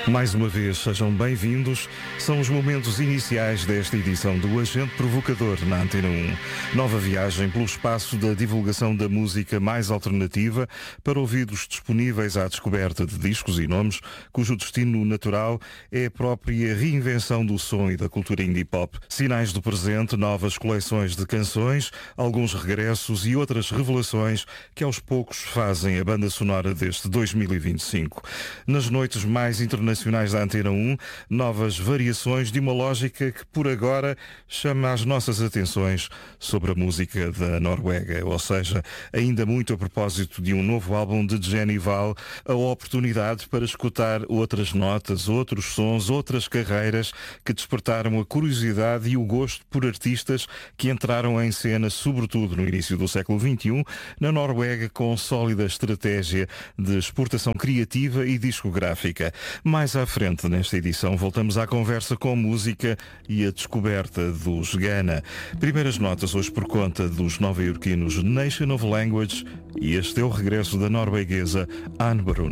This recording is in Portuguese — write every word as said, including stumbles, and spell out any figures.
Mais uma vez, sejam bem-vindos. São os momentos iniciais desta edição do Agente Provocador na Antena um. Nova viagem pelo espaço da divulgação da música mais alternativa para ouvidos disponíveis à descoberta de discos e nomes cujo destino natural é a própria reinvenção do som e da cultura indie pop. Sinais do presente, novas coleções de canções, alguns regressos e outras revelações que aos poucos fazem a banda sonora deste dois mil e vinte e cinco. Nas noites mais internacionais da Antena um, novas variações de uma lógica que por agora chama as nossas atenções sobre a música da Noruega, ou seja, ainda muito a propósito de um novo álbum de Jenny Val, a oportunidade para escutar outras notas, outros sons, outras carreiras que despertaram a curiosidade e o gosto por artistas que entraram em cena, sobretudo no início do século vinte e um, na Noruega, com sólida estratégia de exportação criativa e discográfica. Mais à frente, nesta edição, voltamos à conversa com música e a descoberta dos Ghana. Primeiras notas hoje por conta dos nova-iorquinos Nation of Language, e este é o regresso da norueguesa Anne Brun.